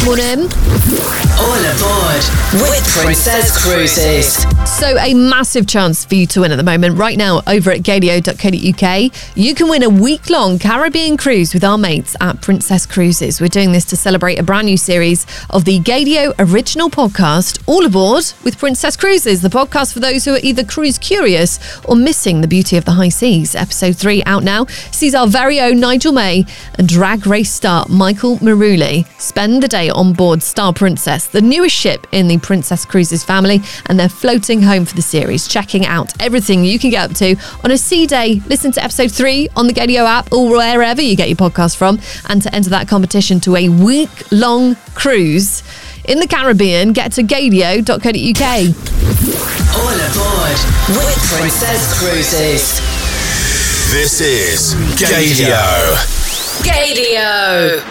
Morning. All aboard with Princess Cruises. So a massive chance for you to win at the moment. Right now, over at gadio.co.uk, you can win a week-long Caribbean cruise with our mates at Princess Cruises. We're doing this to celebrate a brand new series of the Gadio original podcast, All Aboard with Princess Cruises, the podcast for those who are either cruise curious or missing the beauty of the high seas. Episode 3 out now sees our very own Nigel May and drag race star Michael Maruli spend the day on board Star Princess, the newest ship in the Princess Cruises family, and they're floating home for the series, checking out everything you can get up to on a sea day. Listen to episode 3 on the Gadio app or wherever you get your podcast from, and to enter that competition to a week-long cruise in the Caribbean, get to gadio.co.uk. All aboard with Princess Cruises. This is Gadio. Gadio.